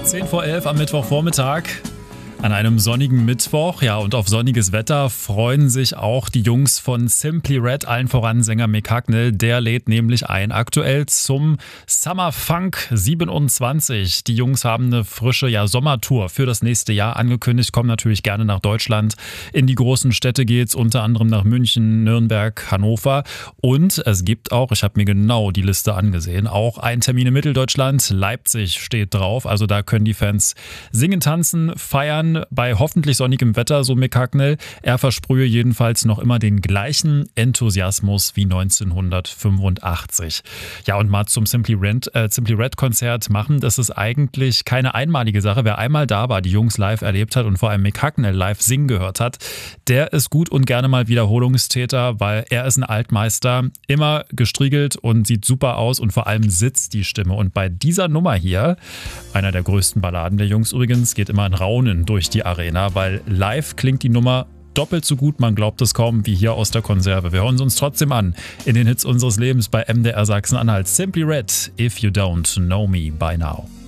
10 vor 11 am Mittwochvormittag. An einem sonnigen Mittwoch, ja, und auf sonniges Wetter freuen sich auch die Jungs von Simply Red, allen voran Sänger Mick Hucknall. Der lädt nämlich ein aktuell zum Summer Funk 27. Die Jungs haben eine frische Sommertour für das nächste Jahr angekündigt, kommen natürlich gerne nach Deutschland. In die großen Städte geht's, unter anderem nach München, Nürnberg, Hannover. Und es gibt auch, ich habe mir genau die Liste angesehen, auch einen Termin in Mitteldeutschland. Leipzig steht drauf, also da können die Fans singen, tanzen, feiern. Bei hoffentlich sonnigem Wetter, so Mick Hucknall. Er versprühe jedenfalls noch immer den gleichen Enthusiasmus wie 1985. Ja, und mal zum Simply Red Konzert machen, das ist eigentlich keine einmalige Sache. Wer einmal da war, die Jungs live erlebt hat und vor allem Mick Hucknall live singen gehört hat, der ist gut und gerne mal Wiederholungstäter, weil er ist ein Altmeister, immer gestriegelt und sieht super aus und vor allem sitzt die Stimme. Und bei dieser Nummer hier, einer der größten Balladen der Jungs übrigens, geht immer ein Raunen durch die Arena, weil live klingt die Nummer doppelt so gut, man glaubt es kaum, wie hier aus der Konserve. Wir hören sie uns trotzdem an in den Hits unseres Lebens bei MDR Sachsen-Anhalt. Simply Red, If You Don't Know Me By Now.